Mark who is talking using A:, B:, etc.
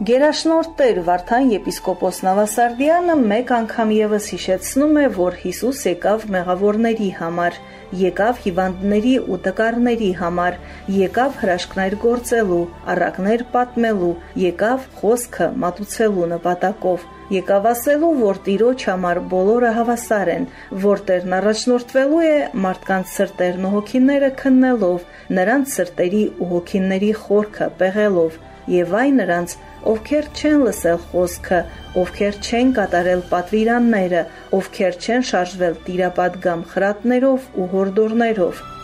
A: Գերաշնորհ Տեր Վարդան եպիսկոպոս Նավասարդյանը մեկ անգամ ևս հիշեցնում է, որ Հիսուս եկավ մեղավորների համար, եկավ հիվանդների ու տկարների համար, եկավ հրաշքներ գործելու, առակներ պատմելու, եկավ խոսքը մատուցելու նպատակով, եկավ ասելու, որ Տիրոջ համար բոլորը հավասար են, որ Տերն առաջնորդվելու է մարդկանց սրտերն ու հոգիները քննելով, նրանց սրտերի ու հոգիների խորքը պեղելով, եւ այն նրանց, ովքեր չեն լսել խոսքը, ովքեր չեն կատարել պատվիրանները, ովքեր չեն շարժվել տիրապատգամ խրատներով ու հորդորներով։